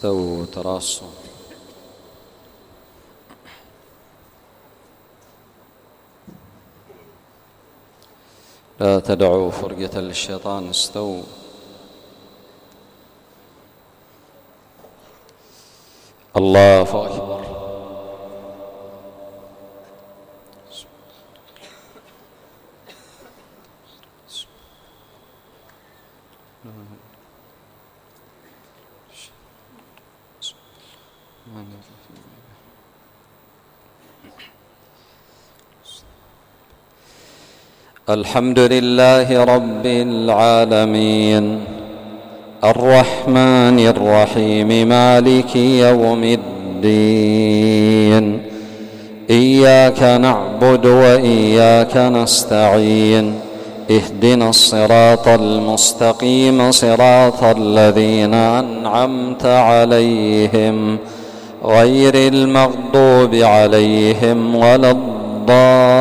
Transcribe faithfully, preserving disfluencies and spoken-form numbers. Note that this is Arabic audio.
استووا تراصوا. لا تدعوا فرجة للشيطان. استووا. الله أكبر. الحمد لله رب العالمين الرحمن الرحيم مالك يوم الدين. إياك نعبد وإياك نستعين. اهدنا الصراط المستقيم صراط الذين أنعمت عليهم غير المغضوب عليهم ولا الضالين.